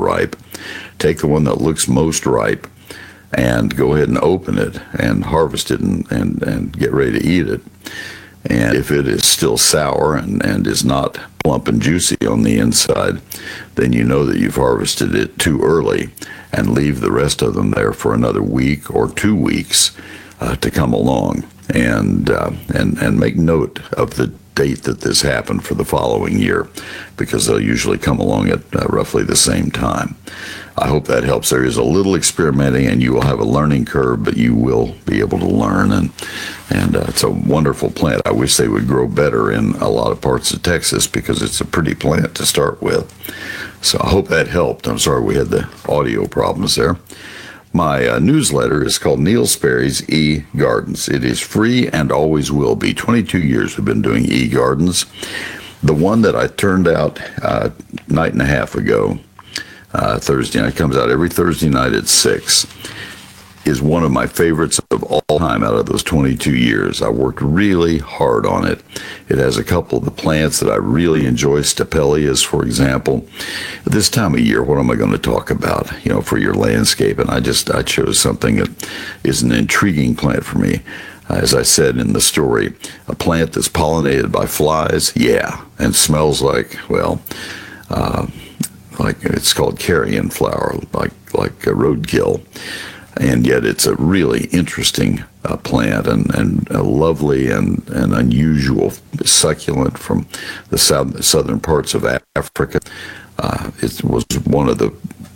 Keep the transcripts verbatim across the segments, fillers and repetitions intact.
ripe. Take the one that looks most ripe and go ahead and open it and harvest it and, and, and get ready to eat it. And if it is still sour and, and is not plump and juicy on the inside, then you know that you've harvested it too early, and leave the rest of them there for another week or two weeks uh, to come along. And, uh, and, and make note of the date that this happened for the following year, because they'll usually come along at uh, roughly the same time. I hope that helps. There is a little experimenting, and you will have a learning curve, but you will be able to learn. And and uh, it's a wonderful plant. I wish they would grow better in a lot of parts of Texas, because it's a pretty plant to start with. So I hope that helped. I'm sorry we had the audio problems there. My uh, newsletter is called Neil Sperry's E-Gardens. It is free and always will be. twenty-two years we've been doing E-Gardens. The one that I turned out uh, a night and a half ago, uh, Thursday night, comes out every Thursday night at six, is one of my favorites of all time out of those twenty-two years. I worked really hard on it. It has a couple of the plants that I really enjoy, Stapelias, for example. At this time of year, what am I going to talk about, you know, for your landscape? And I just, I chose something that is an intriguing plant for me. As I said in the story, a plant that's pollinated by flies, yeah, and smells like, well, uh, like it's called carrion flower, like, like a roadkill. And yet it's a really interesting uh, plant, and, and a lovely and, and unusual succulent from the south, southern parts of Africa. Uh, it was one of the,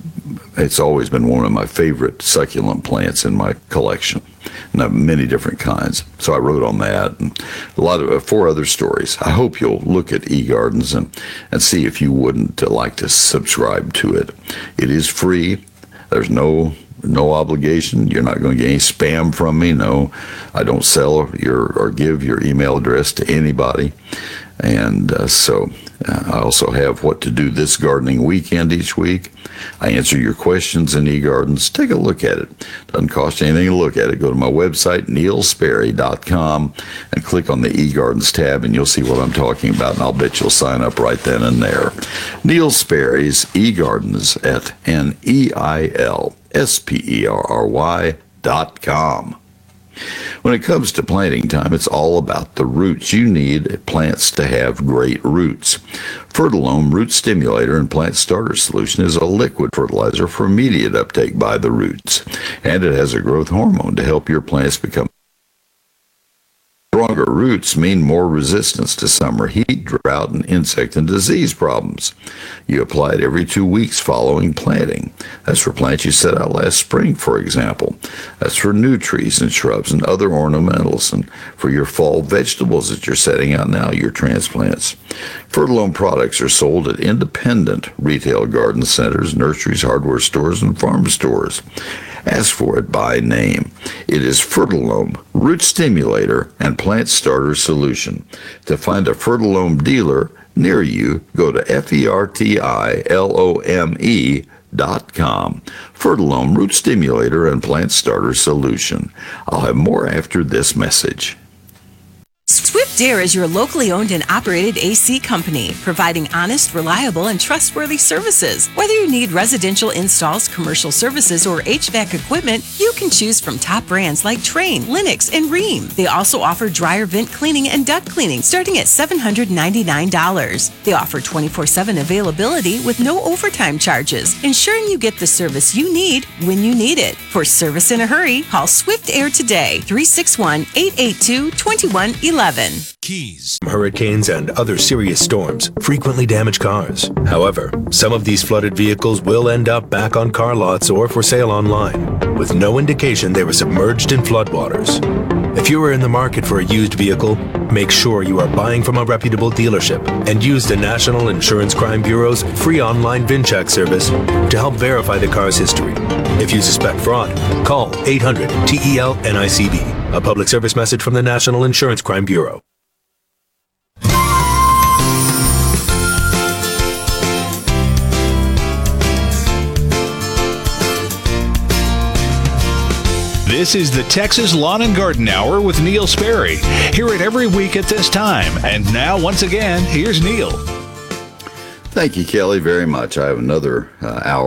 it's always been one of my favorite succulent plants in my collection, and I have many different kinds. So I wrote on that, and a lot of uh, four other stories. I hope you'll look at eGardens and, and see if you wouldn't uh, like to subscribe to it. It is free. There's no no obligation. You're not going to get any spam from me. No, I don't sell your or give your email address to anybody. And uh, so uh, I also have what to do this gardening weekend each week. I answer your questions in eGardens. Take a look at it. Doesn't cost you anything to look at it. Go to my website, neil sperry dot com, and click on the eGardens tab, and you'll see what I'm talking about, and I'll bet you'll sign up right then and there. Neil Sperry's eGardens at N E I L S P E R R Y dot com. When it comes to planting time, it's all about the roots. You need plants to have great roots. Fertilome Root Stimulator and Plant Starter Solution is a liquid fertilizer for immediate uptake by the roots, and it has a growth hormone to help your plants become stronger. Roots mean more resistance to summer heat, drought, and insect and disease problems. You apply it every two weeks following planting. That's for plants you set out last spring, for example. That's for new trees and shrubs and other ornamentals, and for your fall vegetables that you're setting out now, your transplants. Fertilome products are sold at independent retail garden centers, nurseries, hardware stores, and farm stores. Ask for it by name. It is Fertilome Root Stimulator and Plant Starter Solution. To find a Fertilome dealer near you, go to F E R T I L O M E dot com. Fertilome Root Stimulator and Plant Starter Solution. I'll have more after this message. Swift Air is your locally owned and operated A C company, providing honest, reliable, and trustworthy services. Whether you need residential installs, commercial services, or H V A C equipment, you can choose from top brands like Trane, Lennox, and Rheem. They also offer dryer vent cleaning and duct cleaning starting at seven hundred ninety-nine dollars. They offer twenty-four seven availability with no overtime charges, ensuring you get the service you need when you need it. For service in a hurry, call Swift Air today, three six one, eight eight two, two one one one. Keys. Hurricanes and other serious storms frequently damage cars. However, some of these flooded vehicles will end up back on car lots or for sale online, with no indication they were submerged in floodwaters. If you are in the market for a used vehicle, make sure you are buying from a reputable dealership and use the National Insurance Crime Bureau's free online VIN check service to help verify the car's history. If you suspect fraud, call eight hundred T E L N I C B, a public service message from the National Insurance Crime Bureau. This is the Texas Lawn and Garden Hour with Neil Sperry. Hear it every week at this time. And now, once again, here's Neil. Thank you, Kelly, very much. I have another uh, hour